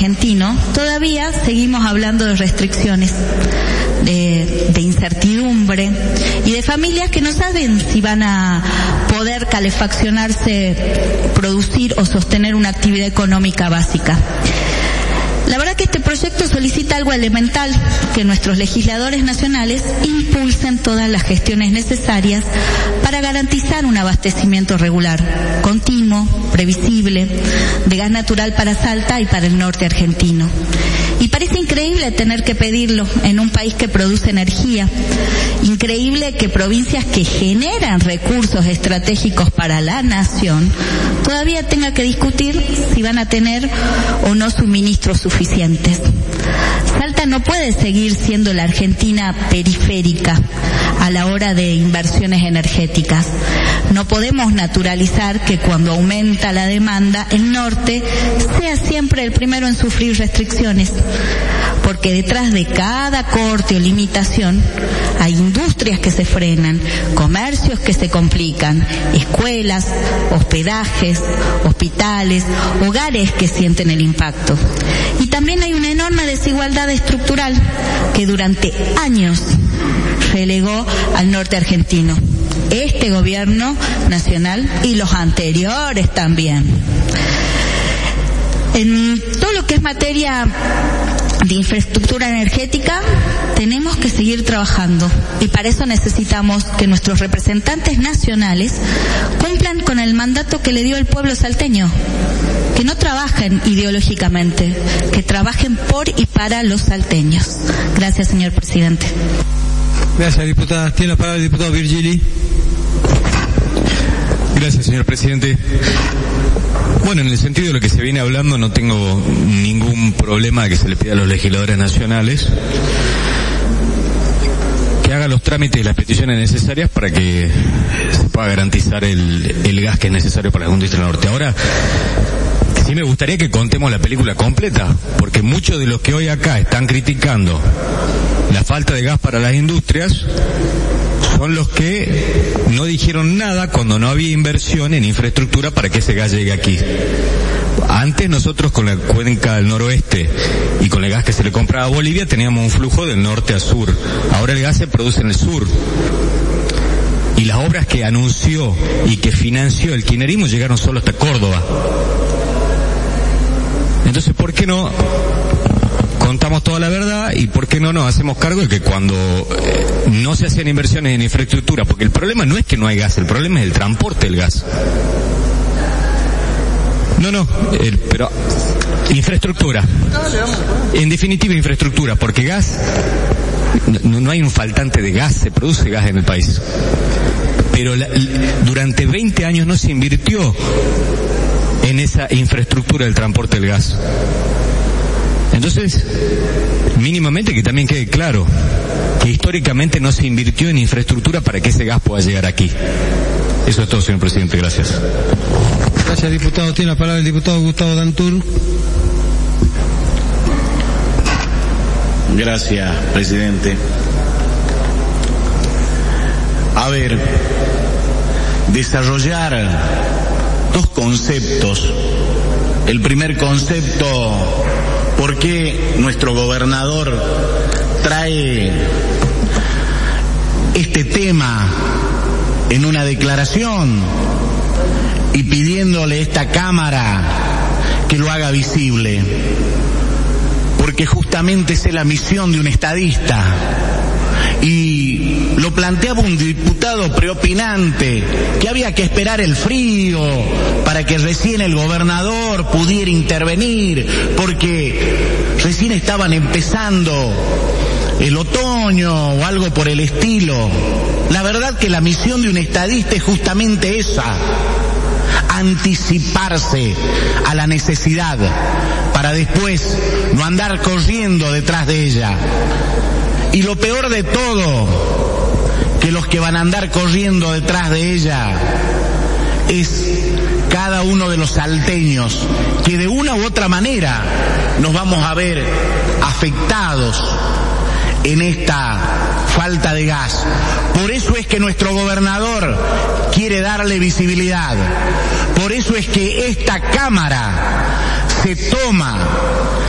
argentino, todavía seguimos hablando de restricciones, de incertidumbre y de familias que no saben si van a poder calefaccionarse, producir o sostener una actividad económica básica. La verdad que este proyecto solicita algo elemental, que nuestros legisladores nacionales impulsen todas las gestiones necesarias para garantizar un abastecimiento regular, continuo, previsible, de gas natural para Salta y para el norte argentino. Y parece increíble tener que pedirlo en un país que produce energía. Increíble que provincias que generan recursos estratégicos para la nación todavía tenga que discutir si van a tener o no suministros suficientes. Salta no puede seguir siendo la Argentina periférica a la hora de inversiones energéticas. No podemos naturalizar que cuando aumenta la demanda, el norte sea siempre el primero en sufrir restricciones, porque detrás de cada corte o limitación hay industrias que se frenan, comercios que se complican, escuelas, hospedajes, hospitales, hogares que sienten el impacto. Y también hay una enorme desigualdad estructural que durante años relegó al norte argentino. Este gobierno nacional y los anteriores también. En todo lo que es materia de infraestructura energética tenemos que seguir trabajando y para eso necesitamos que nuestros representantes nacionales cumplan con el mandato que le dio el pueblo salteño, que no trabajen ideológicamente, que trabajen por y para los salteños. Gracias, señor presidente. Gracias, diputada. Tiene la palabra el diputado Virgili. Gracias, señor presidente. Bueno, en el sentido de lo que se viene hablando, no tengo ningún problema de que se le pida a los legisladores nacionales que hagan los trámites y las peticiones necesarias para que se pueda garantizar el gas que es necesario para la industria del norte. Ahora, sí me gustaría que contemos la película completa, porque muchos de los que hoy acá están criticando la falta de gas para las industrias son los que no dijeron nada cuando no había inversión en infraestructura para que ese gas llegue aquí. Antes nosotros con la cuenca del noroeste y con el gas que se le compraba a Bolivia teníamos un flujo del norte a sur. Ahora el gas se produce en el sur. Y las obras que anunció y que financió el kirchnerismo llegaron solo hasta Córdoba. Entonces, ¿por qué no contamos toda la verdad y por qué no nos hacemos cargo de que cuando no se hacían inversiones en infraestructura, porque el problema no es que no hay gas, el problema es el transporte del gas. Pero infraestructura. En definitiva infraestructura, porque gas, no hay un faltante de gas, se produce gas en el país. Pero durante 20 años no se invirtió en esa infraestructura del transporte del gas. Entonces, mínimamente que también quede claro que históricamente no se invirtió en infraestructura para que ese gas pueda llegar aquí. Eso es todo, señor presidente. Gracias. Gracias, diputado. Tiene la palabra el diputado Gustavo Dantur. Gracias, presidente. A ver, desarrollar dos conceptos. El primer concepto, ¿por qué nuestro gobernador trae este tema en una declaración y pidiéndole a esta Cámara que lo haga visible? Porque justamente esa es la misión de un estadista. Y lo planteaba un diputado preopinante, que había que esperar el frío para que recién el gobernador pudiera intervenir, porque recién estaban empezando el otoño o algo por el estilo. La verdad que la misión de un estadista es justamente esa: anticiparse a la necesidad para después no andar corriendo detrás de ella. Y lo peor de todo, que los que van a andar corriendo detrás de ella es cada uno de los salteños, que de una u otra manera nos vamos a ver afectados en esta falta de gas. Por eso es que nuestro gobernador quiere darle visibilidad. Por eso es que esta Cámara se toma